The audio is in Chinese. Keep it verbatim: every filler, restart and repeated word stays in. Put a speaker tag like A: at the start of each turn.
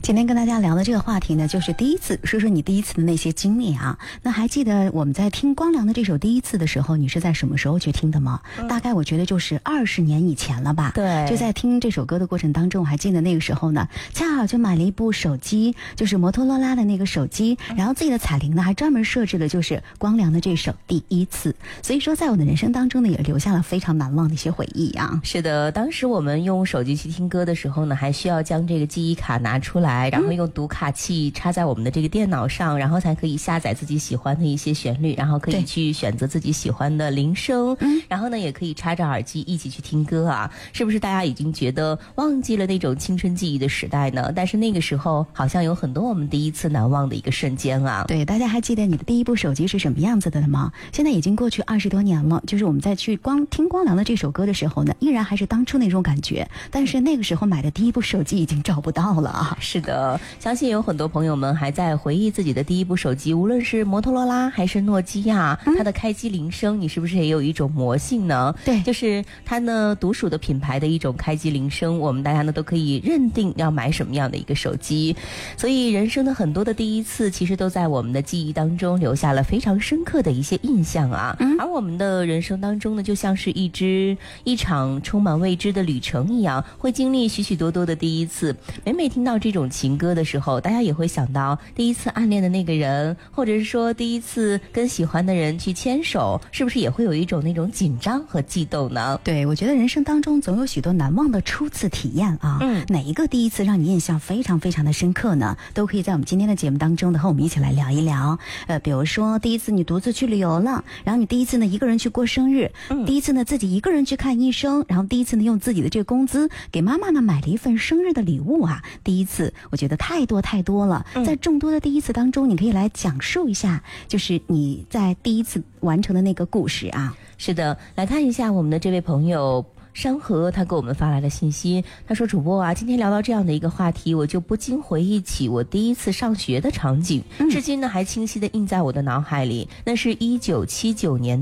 A: 今天跟大家聊的这个话题呢，就是第一次，说说你第一次的那些经历啊。那还记得我们在听光良的这首《第一次》的时候，你是在什么时候去听的吗？嗯、大概我觉得就是二十年以前了吧。
B: 对，
A: 就在听这首歌的过程当中，我还记得那个时候呢，恰好就买了一部手机，就是摩托罗拉的那个手机，然后自己的彩铃呢还专门设置了就是光良的这首《第一次》，所以说在我的人生当中呢，也留下了非常难忘的一些回忆啊。
B: 是的，当时我们用手机去听歌的时候呢，还需要将这个记忆卡拿出来，然后用读卡器插在我们的这个电脑上，然后才可以下载自己喜欢的一些旋律，然后可以去选择自己喜欢的铃声，然后呢也可以插着耳机一起去听歌啊。是不是大家已经觉得忘记了那种青春记忆的时代呢？但是那个时候好像有很多我们第一次难忘的一个瞬间啊。
A: 对，大家还记得你的第一部手机是什么样子的吗？现在已经过去二十多年了，就是我们在去光听光良的这首歌的时候呢，依然还是当初那种感觉，但是那个时候买的第一部手机已经找不到了啊。
B: 是的，相信有很多朋友们还在回忆自己的第一部手机，无论是摩托罗拉还是诺基亚，嗯、它的开机铃声，你是不是也有一种魔性呢？
A: 对，
B: 就是它呢独属的品牌的一种开机铃声，我们大家呢都可以认定要买什么样的一个手机。所以人生的很多的第一次，其实都在我们的记忆当中留下了非常深刻的一些印象啊。嗯、而我们的人生当中呢，就像是一支一场充满未知的旅程一样，会经历许许多多的第一次。每每听到这种情歌的时候，大家也会想到第一次暗恋的那个人，或者是说第一次跟喜欢的人去牵手，是不是也会有一种那种紧张和悸动呢？
A: 对，我觉得人生当中总有许多难忘的初次体验啊。嗯，哪一个第一次让你印象非常非常的深刻呢？都可以在我们今天的节目当中呢和我们一起来聊一聊。呃，比如说第一次你独自去旅游了，然后你第一次呢一个人去过生日，嗯、第一次呢自己一个人去看医生，然后第一次呢用自己的这个工资给妈妈呢买了一份生日的礼物啊。第一次我觉得太多太多了，嗯、在众多的第一次当中，你可以来讲述一下，就是你在第一次完成的那个故事啊。
B: 是的，来看一下我们的这位朋友山河，他给我们发来了信息，他说：主播啊，今天聊到这样的一个话题，我就不禁回忆起我第一次上学的场景，嗯、至今呢还清晰地印在我的脑海里。那是一九七九年